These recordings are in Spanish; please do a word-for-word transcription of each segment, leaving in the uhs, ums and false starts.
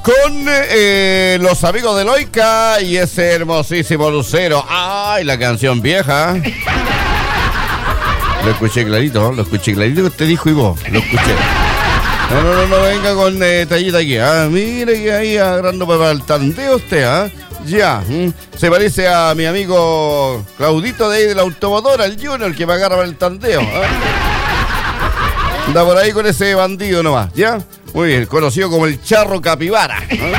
Con eh, los amigos de Loica y ese hermosísimo lucero. ¡Ay, la canción vieja! Lo escuché clarito, lo escuché clarito que usted dijo y vos, lo escuché. No, no, no, no venga con eh, tallita aquí. Ah, mire que ahí agarrando para el tanteo usted, ¿ah? Ya, ¿m? Se parece a mi amigo Claudito de ahí de la automotora, el Junior, que me agarra para el tanteo. ¿Ah? Anda por ahí con ese bandido nomás, ¿ya? Muy bien, conocido como el Charro Capibara. ¿Eh?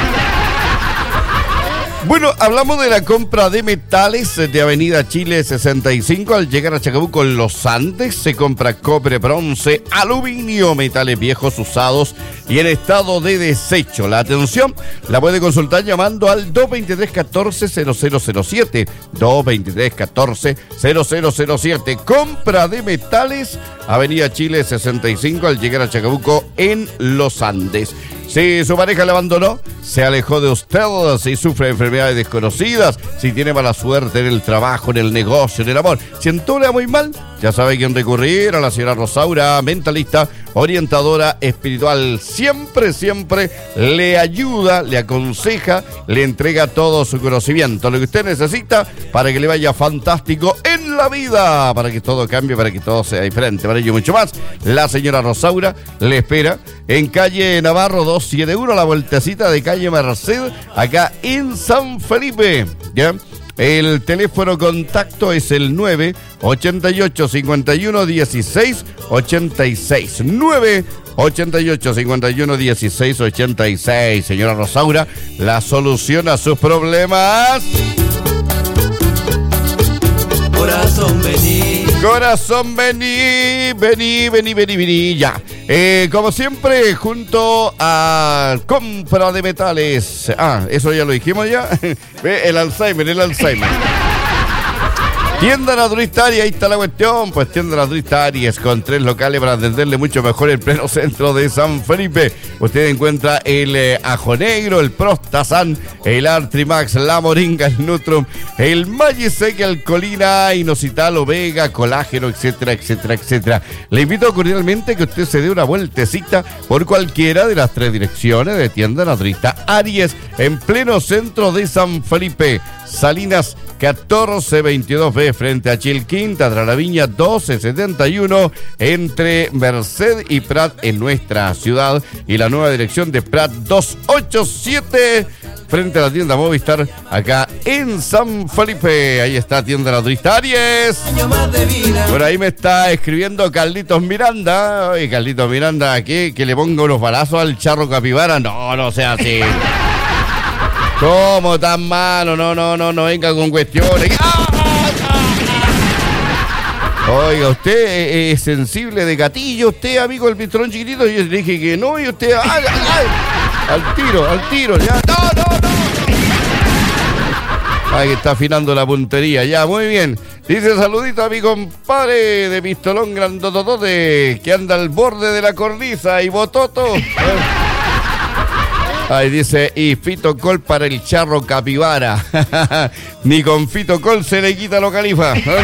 Bueno, hablamos de la compra de metales de Avenida Chile sesenta y cinco. Al llegar a Chacabuco en Los Andes, se compra cobre, bronce, aluminio, metales viejos usados y en estado de desecho. La atención la puede consultar llamando al dos veintitrés catorce cero cero cero siete. dos veintitrés catorce cero cero cero siete. Compra de metales, Avenida Chile sesenta y cinco, al llegar a Chacabuco en Los Andes. Si su pareja le abandonó, se alejó de usted, si sufre de enfermedades desconocidas, si tiene mala suerte en el trabajo, en el negocio, en el amor, si en todo le va muy mal, ya sabe a quién recurrir, a la señora Rosaura, mentalista, orientadora espiritual. Siempre, siempre le ayuda, le aconseja, le entrega todo su conocimiento, lo que usted necesita para que le vaya fantástico en la vida, para que todo cambie, para que todo sea diferente. Para ello mucho más, la señora Rosaura le espera en calle Navarro doscientos setenta y uno, la vueltecita de calle Merced, acá en San Felipe, ¿ya? El teléfono contacto es el nueve ochenta y ocho cincuenta y uno dieciséis ochenta y seis. nueve ochenta y ocho cincuenta y uno dieciséis ochenta y seis. Señora Rosaura, la solución a sus problemas. Corazón, vení. Corazón, vení, vení, vení, vení, vení, ya. Eh, como siempre, junto a compra de metales. Ah, eso ya lo dijimos ya. El Alzheimer, el Alzheimer. Tienda Naturista Aries, ahí está la cuestión. Pues Tienda Naturista Aries, con tres locales para atenderle mucho mejor en pleno centro de San Felipe. Usted encuentra el eh, Ajo Negro, el Prostasan, el Artrimax, la Moringa, el Nutrum, el Maggisec, el Colina, Inositol, Omega, Colágeno, etcétera, etcétera, etcétera. Le invito cordialmente que usted se dé una vueltecita por cualquiera de las tres direcciones de Tienda Naturista Aries, en pleno centro de San Felipe. Salinas catorce veintidós B, frente a Chilquinta, Tralaviña doce setenta y uno, entre Merced y Prat en nuestra ciudad, y la nueva dirección de Prat doscientos ochenta y siete, frente a la tienda Movistar, acá en San Felipe. Ahí está Tienda Naturista Aries. Por ahí me está escribiendo Carlitos Miranda. Oye, Carlitos Miranda, ¿qué? ¿Que le ponga unos balazos al Charro Capibara? No, no sea así. ¿Cómo tan malo? No, no, no, no venga con cuestiones. ¡Ah! Oiga, usted es sensible de gatillo, usted, amigo del pistolón chiquitito. Yo le dije que no, y usted, ¡ay, ay! Al tiro, al tiro, ya. ¡No, no, no! Ay, que está afinando la puntería, ya, muy bien. Dice, saludito a mi compadre de pistolón grandototote, que anda al borde de la cornisa y bototo. Ahí dice, y fitocol para el Charro Capibara. Ni con fitocol se le quita lo califa. ¿Eh?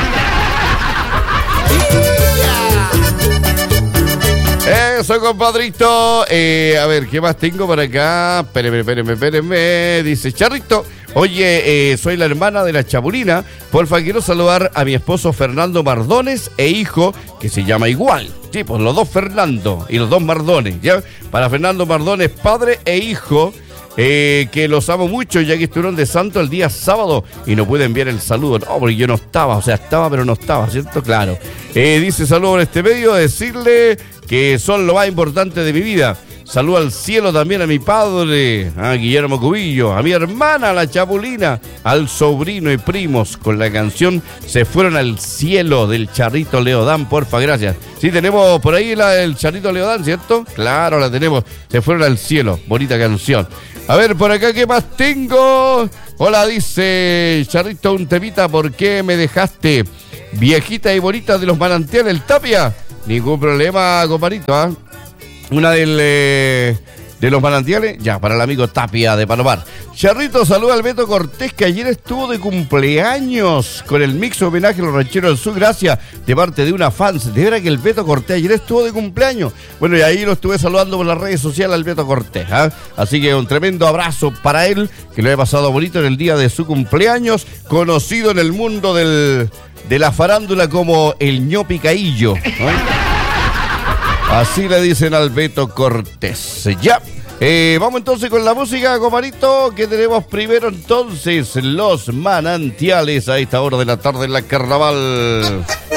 Eso, compadrito. Eh, a ver, ¿qué más tengo por acá? Espérenme, espérenme, espérenme. Dice, Charrito, oye, eh, soy la hermana de la Chapulina. Porfa, quiero saludar a mi esposo Fernando Mardones e hijo, que se llama igual. Sí, pues los dos Fernando y los dos Mardones, ¿ya? Para Fernando Mardones, padre e hijo, eh, que los amo mucho, ya que estuvieron de santo el día sábado y no pude enviar el saludo. No, porque yo no estaba, o sea, estaba pero no estaba, ¿cierto? Claro. Eh, dice, saludo en este medio, decirle que son lo más importante de mi vida. Saludo al cielo también a mi padre, a Guillermo Cubillo, a mi hermana, la Chapulina, al sobrino y primos, con la canción Se Fueron al Cielo del Charrito Leodán, porfa, gracias. Sí, tenemos por ahí la del Charrito Leodán, ¿cierto? Claro, la tenemos. Se Fueron al Cielo, bonita canción. A ver, por acá, ¿qué más tengo? Hola, dice Charrito, un temita, ¿por qué me dejaste? Viejita y bonita de los manantiales, el Tapia. Ningún problema, compadrito, ¿ah? ¿eh? Una del, eh, de los manantiales, ya, para el amigo Tapia de Palomar. Charrito, saluda al Beto Cortés, que ayer estuvo de cumpleaños con el mix homenaje a los rancheros del sur. Gracias, de parte de una fans. De verdad que el Beto Cortés ayer estuvo de cumpleaños. Bueno, y ahí lo estuve saludando por las redes sociales al Beto Cortés, ¿eh? Así que un tremendo abrazo para él, que lo haya pasado bonito en el día de su cumpleaños, conocido en el mundo del, de la farándula como el ño Picaillo, ¿eh? Así le dicen al Beto Cortés. Ya, eh, vamos entonces con la música, comarito, que tenemos primero entonces Los Manantiales a esta hora de la tarde en la Carnaval.